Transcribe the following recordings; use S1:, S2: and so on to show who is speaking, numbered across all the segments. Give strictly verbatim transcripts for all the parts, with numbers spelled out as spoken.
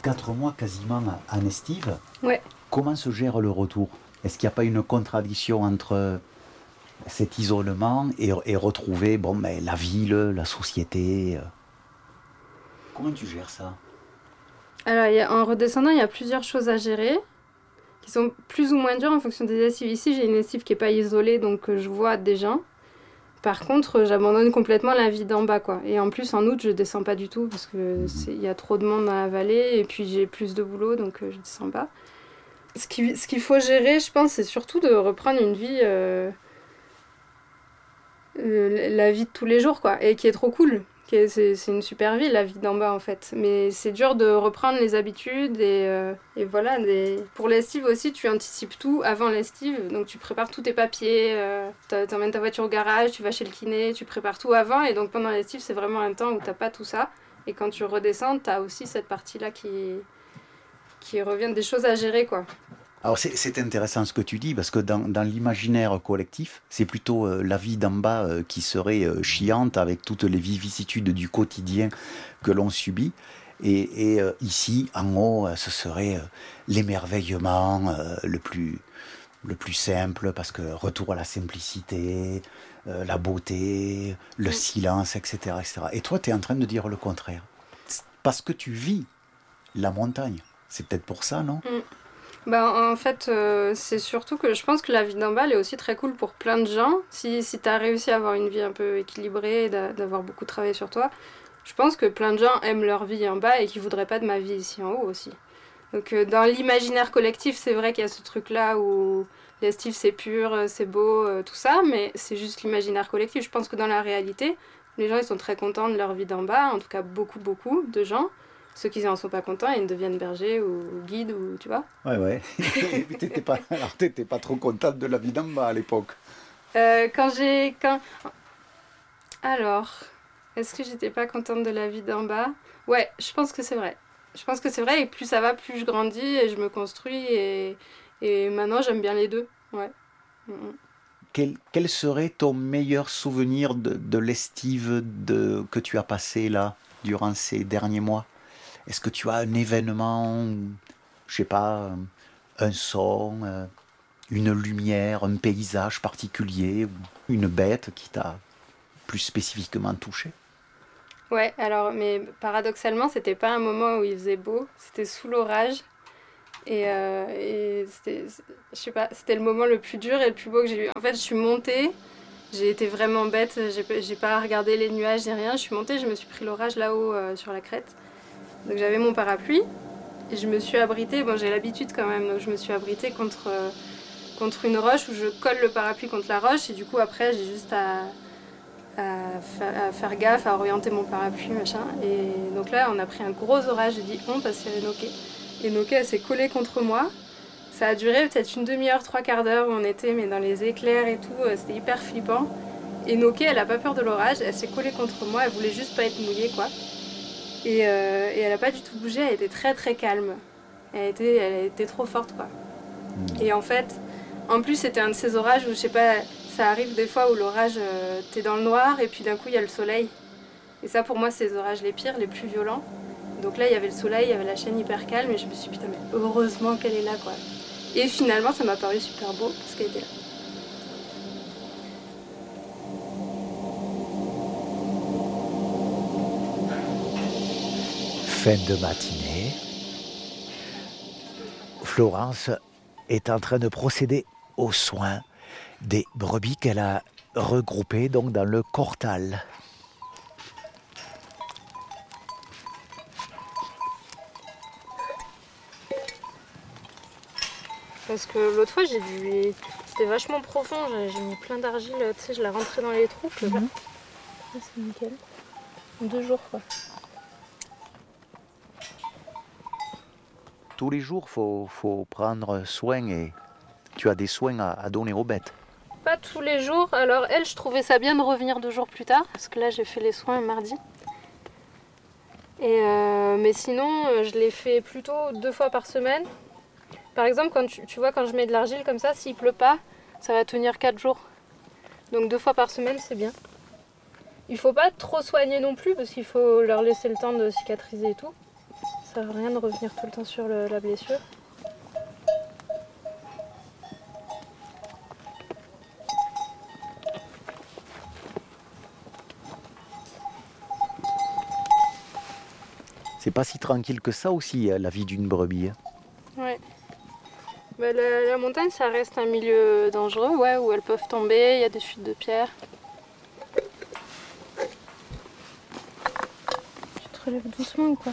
S1: quatre mois quasiment en estive.
S2: Ouais.
S1: Comment se gère le retour? Est-ce qu'il n'y a pas une contradiction entre cet isolement et, et retrouver bon, ben, la ville, la société? Comment tu gères ça?
S2: Alors, y a, en redescendant, il y a plusieurs choses à gérer qui sont plus ou moins dures en fonction des estives. Ici, j'ai une estive qui n'est pas isolée, donc euh, je vois des gens. Par contre, j'abandonne complètement la vie d'en bas, quoi. Et en plus, en août, je descends pas du tout parce que il y a trop de monde dans la vallée et puis j'ai plus de boulot, donc euh, je descends pas. Ce, qui, ce qu'il faut gérer, je pense, c'est surtout de reprendre une vie, euh, euh, la vie de tous les jours, quoi, et qui est trop cool. Qui est, c'est, c'est une super vie, la vie d'en bas, en fait. Mais c'est dur de reprendre les habitudes et, euh, et voilà. Des... Pour l'estive aussi, tu anticipes tout avant l'estive, donc tu prépares tous tes papiers, euh, t'emmènes ta voiture au garage, tu vas chez le kiné, tu prépares tout avant, et donc pendant l'estive, c'est vraiment un temps où t'as pas tout ça. Et quand tu redescends, t'as aussi cette partie-là qui... qui reviennent des choses à gérer, quoi.
S1: Alors c'est, c'est intéressant ce que tu dis, parce que dans, dans l'imaginaire collectif, c'est plutôt euh, la vie d'en bas euh, qui serait euh, chiante, avec toutes les vicissitudes du quotidien que l'on subit. Et, et euh, ici, en haut, euh, ce serait euh, l'émerveillement euh, le plus, le plus simple, parce que retour à la simplicité, euh, la beauté, le silence, et cetera, et cetera. Et toi, tu es en train de dire le contraire. Parce que tu vis la montagne. C'est peut-être pour ça, non?
S2: Mm. Bah, en fait, euh, c'est surtout que je pense que la vie d'en bas, elle est aussi très cool pour plein de gens. Si, si tu as réussi à avoir une vie un peu équilibrée, d'a, d'avoir beaucoup travaillé sur toi, je pense que plein de gens aiment leur vie en bas et qui voudraient pas de ma vie ici en haut aussi. Donc euh, dans l'imaginaire collectif, c'est vrai qu'il y a ce truc-là où l'estive c'est pur, c'est beau, euh, tout ça, mais c'est juste l'imaginaire collectif. Je pense que dans la réalité, les gens ils sont très contents de leur vie d'en bas, en tout cas beaucoup, beaucoup de gens. Ceux qui n'en sont pas contents, ils deviennent bergers ou guides, ou tu vois.
S1: Ouais, ouais. t'étais pas, alors t'étais pas trop contente de la vie d'en bas à l'époque.
S2: Euh, quand j'ai... Quand... Alors, est-ce que j'étais pas contente de la vie d'en bas? Ouais, je pense que c'est vrai. Je pense que c'est vrai, et plus ça va, plus je grandis et je me construis, et, et maintenant j'aime bien les deux. Ouais. Mm-hmm.
S1: Quel, quel serait ton meilleur souvenir de, de l'estive de, que tu as passé là, durant ces derniers mois? Est-ce que tu as un événement, je sais pas, un son, une lumière, un paysage particulier, une bête qui t'a plus spécifiquement touché?
S2: Ouais, alors, mais paradoxalement, c'était pas un moment où il faisait beau, c'était sous l'orage. Et, euh, et c'était, je sais pas, c'était le moment le plus dur et le plus beau que j'ai eu. En fait, je suis montée, j'ai été vraiment bête, j'ai, j'ai pas regardé les nuages, j'ai rien. Je suis montée, je me suis pris l'orage là-haut euh, sur la crête. Donc j'avais mon parapluie et je me suis abritée. Bon, j'ai l'habitude quand même, donc je me suis abritée contre, euh, contre une roche où je colle le parapluie contre la roche. Et du coup, après, j'ai juste à, à, fa- à faire gaffe, à orienter mon parapluie, machin. Et donc là, on a pris un gros orage, j'ai dit on parce qu'il y avait Noké. Et Noké, elle s'est collée contre moi. Ça a duré peut-être une demi-heure, trois quarts d'heure où on était, mais dans les éclairs et tout, c'était hyper flippant. Et Noké, elle a pas peur de l'orage, elle s'est collée contre moi, elle voulait juste pas être mouillée, quoi. Et, euh, et elle a pas du tout bougé, elle était très très calme. Elle était, elle était trop forte, quoi. Et en fait, en plus, c'était un de ces orages où, je sais pas, ça arrive des fois où l'orage, euh, t'es dans le noir et puis d'un coup, il y a le soleil. Et ça, pour moi, c'est les orages les pires, les plus violents. Donc là, il y avait le soleil, il y avait la chaîne hyper calme et je me suis dit, putain, mais heureusement qu'elle est là, quoi. Et finalement, ça m'a paru super beau parce qu'elle était là.
S3: Fin de matinée. Florence est en train de procéder aux soins des brebis qu'elle a regroupées donc dans le cortal.
S2: Parce que l'autre fois, j'ai dû... C'était vachement profond, j'ai, j'ai mis plein d'argile, tu sais, je l'ai rentré dans les trous. Mm-hmm. Là. Ah, c'est nickel. Deux jours, quoi.
S1: Tous les jours, il faut, faut prendre soin et tu as des soins à, à donner aux bêtes.
S2: Pas tous les jours. Alors elle, je trouvais ça bien de revenir deux jours plus tard, parce que là, j'ai fait les soins mardi. Et euh, mais sinon, je les fais plutôt deux fois par semaine. Par exemple, quand tu, tu vois, quand je mets de l'argile comme ça, s'il pleut pas, ça va tenir quatre jours. Donc deux fois par semaine, c'est bien. Il faut pas trop soigner non plus, parce qu'il faut leur laisser le temps de cicatriser et tout. sert à rien de revenir tout le temps sur le, la blessure.
S1: C'est pas si tranquille que ça aussi, la vie d'une brebis.
S2: Ouais. Bah, la, la montagne, ça reste un milieu dangereux, ouais, où elles peuvent tomber, il y a des chutes de pierres. Tu te relèves doucement ou quoi?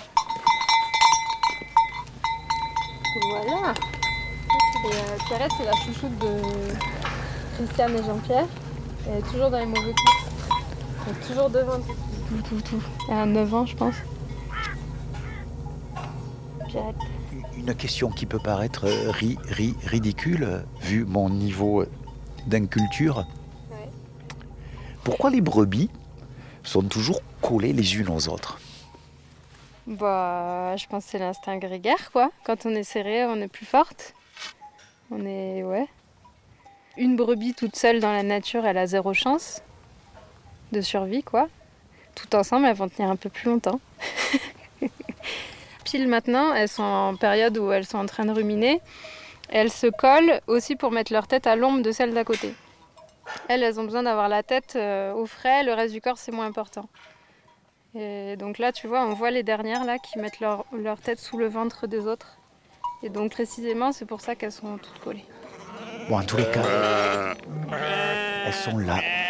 S2: Voilà. Et, euh, Pierrette, c'est la chouchoute de Christiane et Jean-Pierre. Elle est toujours dans les mauvais coups. Elle est toujours devant tout, tout, tout, tout. Elle a neuf ans, je pense. Pierrette.
S3: Une question qui peut paraître ri, ri, ridicule, vu mon niveau d'inculture.
S2: Ouais.
S3: Pourquoi les brebis sont toujours collées les unes aux autres?
S2: Bah, je pense que c'est l'instinct grégaire, quoi. Quand on est serré, on est plus forte. On est... ouais. Une brebis toute seule dans la nature, elle a zéro chance de survie, quoi. Tout ensemble, elles vont tenir un peu plus longtemps. Pile maintenant, elles sont en période où elles sont en train de ruminer. Et elles se collent aussi pour mettre leur tête à l'ombre de celle d'à côté. Elles, elles ont besoin d'avoir la tête au frais, le reste du corps, c'est moins important. Et donc là, tu vois, on voit les dernières là qui mettent leur, leur tête sous le ventre des autres. Et donc précisément, c'est pour ça qu'elles sont toutes collées.
S3: Bon, en tous les cas, elles sont là,